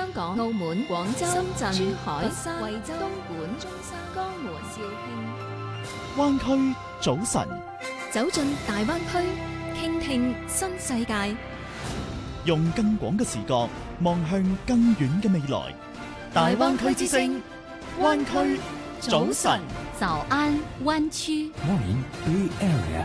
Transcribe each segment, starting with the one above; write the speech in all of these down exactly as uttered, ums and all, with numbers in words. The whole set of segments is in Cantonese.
港、澳門、廣州、深圳、珠海、 佛山、 惠州、東莞、中山、江門、肇慶。 灣區早晨， 走進大灣區，傾聽新世界。 用更廣嘅視角望向更遠嘅未來。大灣區之聲，灣區早晨。 早安灣區。 Morning Bay Area。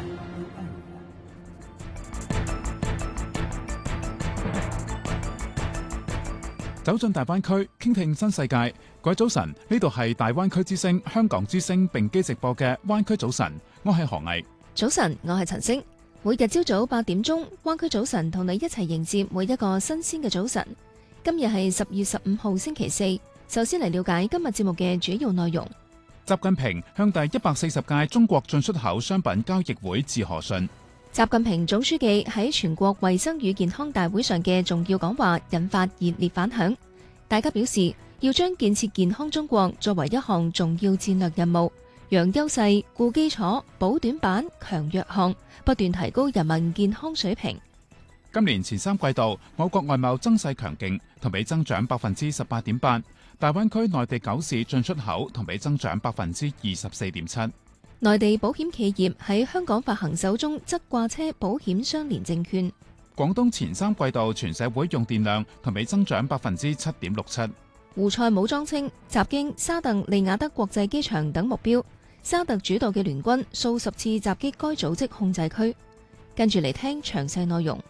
走進大灣區，傾聽新世界。各位早晨，呢度係大灣區之聲、香港之聲並機直播嘅灣區早晨。我係何毅。 早晨，我係陳星。每日朝早八點鐘，灣區早晨同你一齊迎接每一個新鮮嘅早晨。今日係十月十五號星期四。首先嚟了解今日節目嘅主要內容。 習近平向第一百四十屆中國進出口商品交易會致賀信。 習近平總書記喺全國衛生與健康大會上嘅重要講話引發熱烈反響，大家表示要將建設健康中國作為一項重要戰略任務，揚優勢、固基礎、補短板、強弱項，不斷提高人民健康水平。 今年前三季度，我國外貿增勢強勁，同比增長百分之十八點八。大灣區內地九市進出口同比增長百分之二十四點七。 內地保險企業喺香港發行首宗側掛車保險相連證券。 廣東前三季度全社會用電量同比增長百分之七點六七。 胡塞武裝稱襲擊沙特利雅得國際機場等目標，沙特主導嘅聯軍數十次襲擊該組織控制區。跟住嚟聽詳細內容。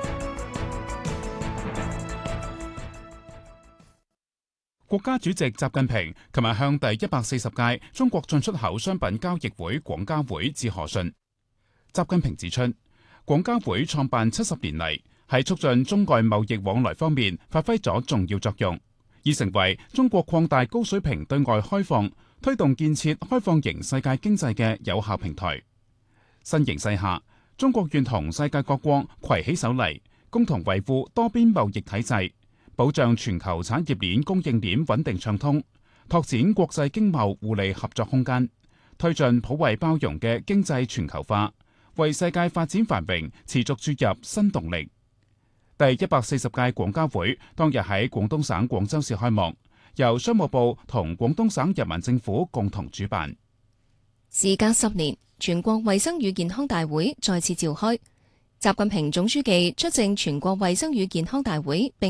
國家主席習近平琴日向第一百四十屆中國進出口商品交易會廣交會致賀信。習近平指出，廣交會創辦七十年嚟，喺促進中外貿易往來方面發揮咗重要作用，已成為中國擴大高水平對外開放、推動建設開放型世界經濟嘅有效平台。新形勢下，中國願同世界各國攜起手嚟，共同維護多邊貿易體制，保障全球產業鏈供應鏈穩定暢通，拓展國際經貿互利合作空間，推進普惠包容嘅經濟全球化，為世界發展繁榮持續注入新動力。第一百四十屆廣交會當日喺廣東省廣州市開幕，由商務部同廣東省人民政府共同主辦。 時隔十年，全國衛生與健康大會再次召開，習近平總書記出席全國衛生與健康大會並